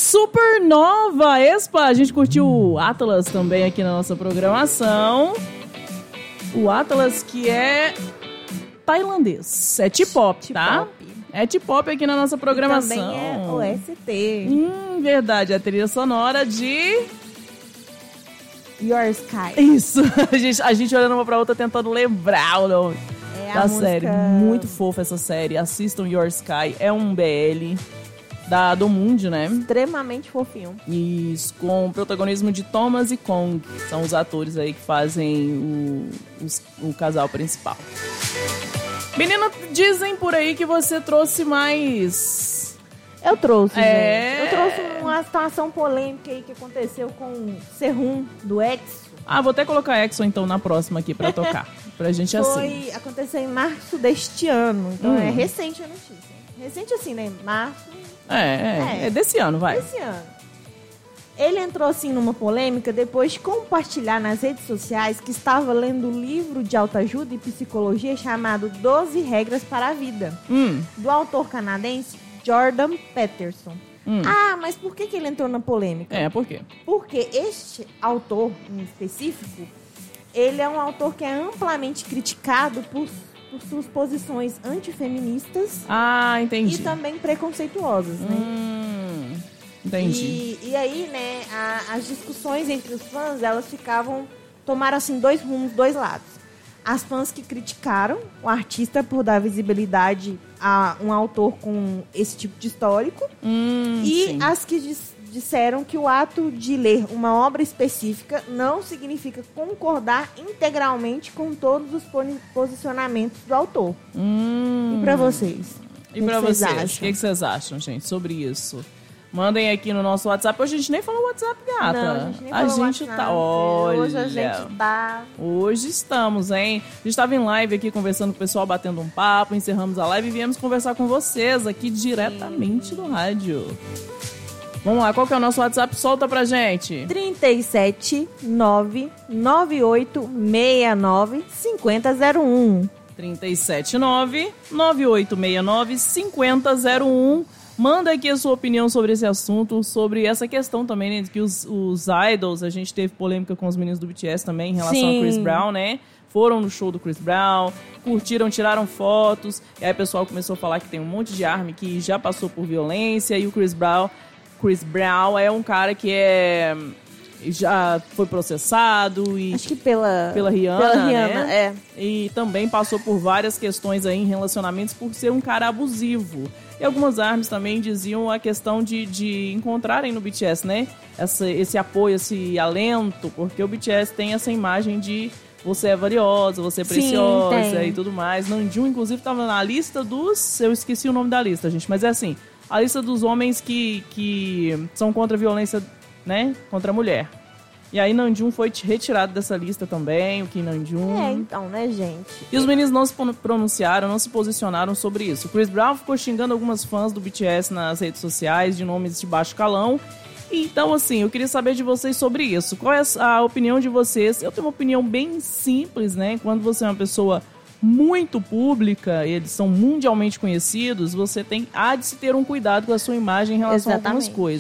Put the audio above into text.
Supernova Expa. A gente curtiu o Atlas também aqui na nossa programação. O Atlas que é tailandês. É T-pop, tá? É T-pop aqui na nossa programação. E também é OST. Verdade. A trilha sonora de... Your Sky. Isso. A gente olhando uma pra outra tentando lembrar o nome da série. Muito fofa essa série. Assistam Your Sky. É um BL da Domundi, né? Extremamente fofinho. Isso, com o protagonismo de Thomas e Kong. São os atores aí que fazem o casal principal. Menina, dizem por aí que você trouxe mais... Eu trouxe, gente. Eu trouxe uma situação polêmica aí que aconteceu com o Sehun, do EXO. Vou até colocar EXO então na próxima aqui pra tocar. Pra gente assim. Aconteceu em março deste ano. Então é recente a notícia. Recente assim, né? Março... É desse ano, vai. Desse ano. Ele entrou assim numa polêmica depois de compartilhar nas redes sociais que estava lendo um livro de autoajuda e psicologia chamado 12 Regras para a Vida, do autor canadense Jordan Peterson. Mas por que ele entrou na polêmica? Por quê? Porque este autor em específico, ele é um autor que é amplamente criticado por suas posições antifeministas. Entendi. E também preconceituosas, né? Entendi. E aí, né, as discussões entre os fãs, elas tomaram assim dois rumos, dois lados. As fãs que criticaram o artista por dar visibilidade a um autor com esse tipo de histórico. Sim. As que disseram que o ato de ler uma obra específica não significa concordar integralmente com todos os posicionamentos do autor. E pra vocês? E pra vocês? O que vocês acham, gente, sobre isso? Mandem aqui no nosso WhatsApp. Hoje a gente nem falou WhatsApp, gata. Não, a gente nem falou WhatsApp. Tá, olha. Hoje a gente tá... Hoje estamos, hein? A gente estava em live aqui conversando com o pessoal, batendo um papo. Encerramos a live e viemos conversar com vocês aqui diretamente do rádio. Vamos lá, qual que é o nosso WhatsApp? Solta pra gente. 37 99869 5001. 37 99869 5001. Manda aqui a sua opinião sobre esse assunto, sobre essa questão também, né, que os idols, a gente teve polêmica com os meninos do BTS também em relação ao Chris Brown, né? Foram no show do Chris Brown, curtiram, tiraram fotos, e aí o pessoal começou a falar que tem um monte de ARMY que já passou por violência, e o Chris Brown é um cara que já foi processado e acho que pela Rihanna, né? E também passou por várias questões aí em relacionamentos por ser um cara abusivo. E algumas ARMYs também diziam a questão de encontrarem no BTS, né? Esse apoio, esse alento, porque o BTS tem essa imagem de você é valiosa, você é preciosa e tudo mais. Namjoon, inclusive, estava na lista dos... Eu esqueci o nome da lista, gente, mas é assim, a lista dos homens que são contra a violência, né? Contra a mulher. E aí Namjoon foi retirado dessa lista também, o Kim Namjoon. Então, né, gente? E os meninos não se pronunciaram, não se posicionaram sobre isso. O Chris Brown ficou xingando algumas fãs do BTS nas redes sociais de nomes de baixo calão. Então, assim, eu queria saber de vocês sobre isso. Qual é a opinião de vocês? Eu tenho uma opinião bem simples, né? Quando você é uma pessoa muito pública, eles são mundialmente conhecidos, você há de se ter um cuidado com a sua imagem em relação a algumas coisas.